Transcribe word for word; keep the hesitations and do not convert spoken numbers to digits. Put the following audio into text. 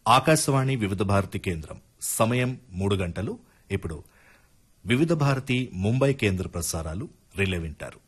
ఆకాశవాణి వివిధ భారతి కేంద్రం సమయం మూడు గంటలు. ఇప్పుడు వివిధ భారతి ముంబై కేంద్ర ప్రసారాలు రిలే వింటారు.